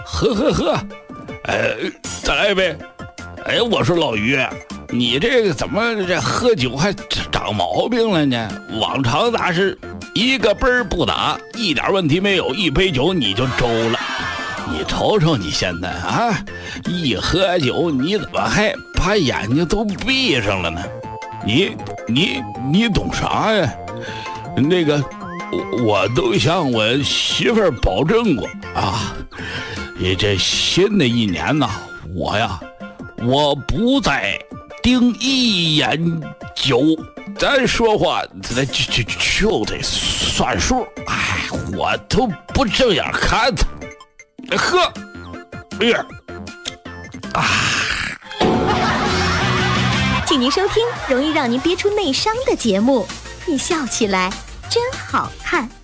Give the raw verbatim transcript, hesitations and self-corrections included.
喝喝喝，哎，再来一杯。哎，我说老于，你这个怎么这喝酒还长毛病了呢？往常那是一个杯儿不打，一点问题没有，一杯酒你就周了。你瞅瞅你现在啊，一喝酒你怎么还把眼睛都闭上了呢？你你你懂啥呀？那个我我都向我媳妇儿保证过啊，你这新的一年呐，我呀我不再盯一眼酒，咱说话咱就就就得算数。哎，我都不正眼看他。喝，哎呀，啊！ 请您收听容易让您憋出内伤的节目，你笑起来真好看。